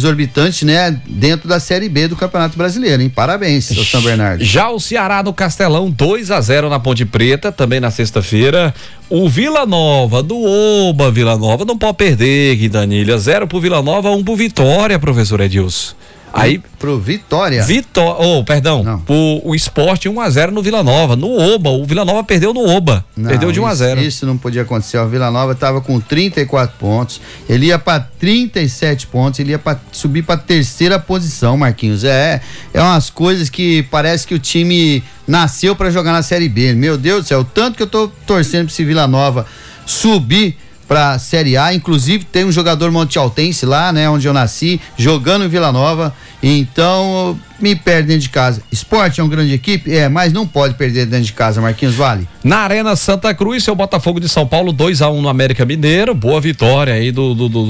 exorbitante, né? Dentro da Série B do Campeonato Brasileiro, hein? Parabéns, seu São Bernardo. Já o Ceará no Castelão, 2-0 na Ponte Preta, também na sexta-feira. O Vila Nova, do Oba Vila Nova, não pode perder, Quintanilha. 0 pro Vila Nova, 1 pro Vitória, professor Edilson. Aí pro Vitória. O Sport 1-0 no Vila Nova, no Oba. O Vila Nova perdeu no Oba. Perdeu de 1-0. Isso não podia acontecer. O Vila Nova estava com 34 pontos. Ele ia para 37 pontos. Ele ia subir para terceira posição, Marquinhos. É umas coisas que parece que o time nasceu para jogar na Série B. Meu Deus do céu, o tanto que eu tô torcendo para esse Vila Nova subir pra Série A, inclusive tem um jogador montealtense lá, né, onde eu nasci, jogando em Vila Nova, então me perde dentro de casa. Sport é uma grande equipe, mas não pode perder dentro de casa, Marquinhos Vale. Na Arena Santa Cruz, seu Botafogo de São Paulo, 2-1 no América Mineiro, boa vitória aí do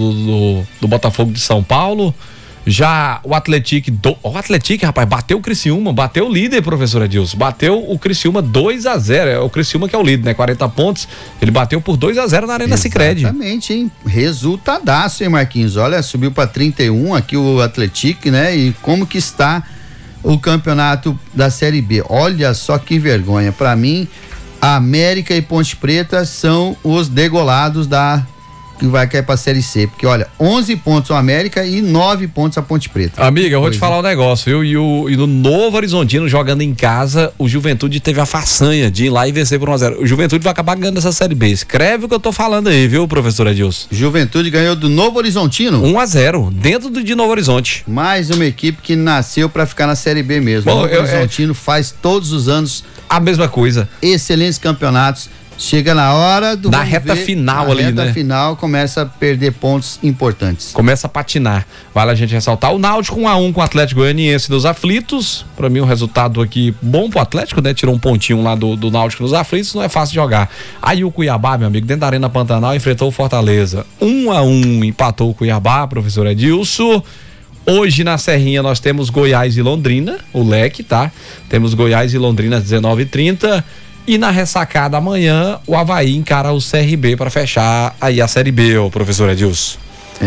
Botafogo de São Paulo. Já o Atlético, rapaz, bateu o Criciúma, bateu o líder, professor Edilson, bateu o Criciúma 2-0, é o Criciúma que é o líder, né, 40 pontos, ele bateu por 2-0 na Arena Sicredi. Exatamente, hein, resultadaço, hein, Marquinhos, olha, subiu para 31 aqui o Atlético, né, e como que está o campeonato da Série B, olha só que vergonha, para mim, América e Ponte Preta são os degolados que vai cair pra Série C, porque olha, 11 pontos o América e 9 pontos a Ponte Preta. Amiga, eu vou te falar um negócio, viu? E no Novo Horizontino, jogando em casa, o Juventude teve a façanha de ir lá e vencer por 1-0. O Juventude vai acabar ganhando essa Série B. Escreve o que eu tô falando aí, viu, professor Edilson? Juventude ganhou do Novo Horizontino? 1-0, dentro de Novo Horizonte. Mais uma equipe que nasceu pra ficar na Série B mesmo. O Novo Horizontino faz todos os anos a mesma coisa. Excelentes campeonatos. Chega na hora do... Na reta final ali, né? Na reta final começa a perder pontos importantes. Começa a patinar. Vale a gente ressaltar o Náutico 1-1 com o Atlético Goianiense dos Aflitos. Pra mim um resultado aqui bom pro Atlético, né? Tirou um pontinho lá do Náutico nos Aflitos, não é fácil de jogar. Aí o Cuiabá, meu amigo, dentro da Arena Pantanal, enfrentou o Fortaleza. 1-1, empatou o Cuiabá, professor Edilson. Hoje na Serrinha nós temos Goiás e Londrina, o leque, tá? Temos Goiás e Londrina às 19h30. E na ressacada amanhã, o Avaí encara o CRB para fechar aí a Série B, o professor Edilson.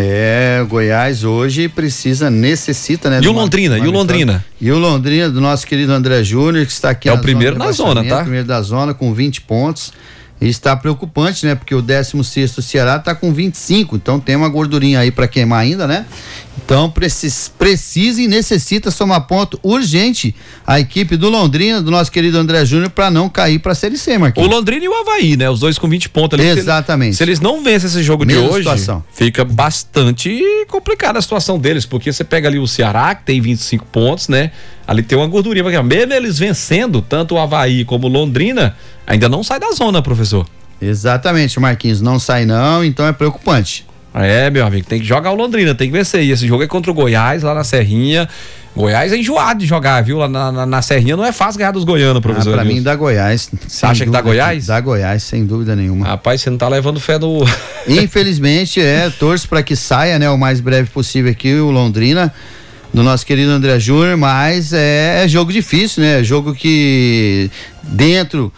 O Goiás hoje necessita, né? E o Londrina? E o Londrina do nosso querido André Júnior, que está aqui o primeiro na zona, tá? Primeiro da zona com 20 pontos. E está preocupante, né? Porque o 16º Ceará está com 25, então tem uma gordurinha aí para queimar ainda, né? Então precisa e necessita somar ponto urgente a equipe do Londrina, do nosso querido André Júnior, para não cair para a Série C, Marquinhos. O Londrina e o Avaí, né? Os dois com 20 pontos ali. Exatamente. Se eles não vencem esse jogo de hoje, fica bastante complicada a situação deles, porque você pega ali o Ceará, que tem 25 pontos, né? Ali tem uma gordurinha, porque mesmo eles vencendo, tanto o Avaí como o Londrina, ainda não sai da zona, professor. Exatamente, Marquinhos, não sai não, então é preocupante. Meu amigo, tem que jogar o Londrina, tem que vencer. E esse jogo é contra o Goiás, lá na Serrinha. Goiás é enjoado de jogar, viu? Lá na Serrinha não é fácil ganhar dos goianos, professor. Pra mim dá Goiás. Você acha que dá Goiás? Dá Goiás, sem dúvida nenhuma. Rapaz, você não tá levando fé do... Infelizmente, torço pra que saia, né, o mais breve possível aqui o Londrina, do nosso querido André Júnior, mas é jogo difícil, né? Jogo que dentro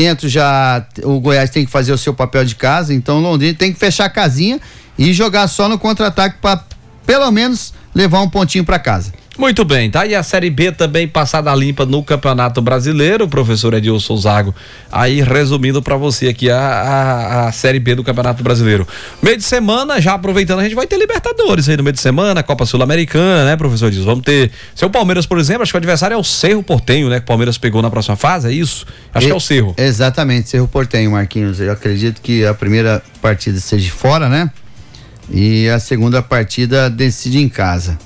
já o Goiás tem que fazer o seu papel de casa, então o Londrina tem que fechar a casinha e jogar só no contra-ataque para pelo menos levar um pontinho para casa. Muito bem, tá? E a Série B também passada limpa no Campeonato Brasileiro, professor Edilson Zago. Aí, resumindo pra você aqui a Série B do Campeonato Brasileiro. Meio de semana, já aproveitando, a gente vai ter Libertadores aí no meio de semana, Copa Sul-Americana, né, professor Edilson? Vamos ter... Seu Palmeiras, por exemplo, acho que o adversário é o Cerro Porteño, né? Que o Palmeiras pegou na próxima fase, é isso? Acho que é o Cerro. Exatamente, Cerro Porteño, Marquinhos. Eu acredito que a primeira partida seja fora, né? E a segunda partida decide em casa.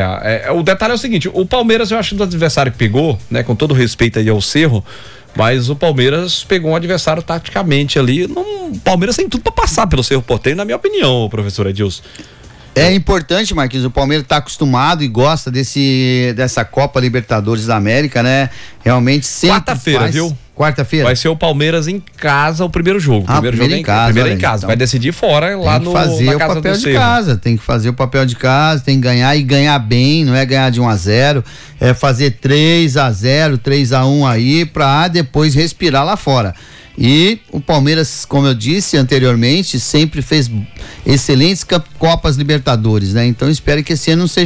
O detalhe é o seguinte, o Palmeiras eu acho do adversário que pegou, né, com todo respeito aí ao Cerro, mas o Palmeiras pegou um adversário taticamente ali, o Palmeiras tem tudo pra passar pelo Cerro Porteño, na minha opinião, professor Edilson. É importante, Marquinhos, o Palmeiras tá acostumado e gosta dessa Copa Libertadores da América, né? Realmente sempre quarta-feira, viu? Quarta-feira? Vai ser o Palmeiras em casa o primeiro jogo. Primeiro em casa. Então, vai decidir fora lá no fazer o papel de casa, tem que fazer o papel de casa, tem que ganhar e ganhar bem, não é ganhar de 1-0, é fazer 3-0, 3-1 aí pra depois respirar lá fora. E o Palmeiras, como eu disse anteriormente, sempre fez excelentes Copas Libertadores, né? Então espero que esse ano não seja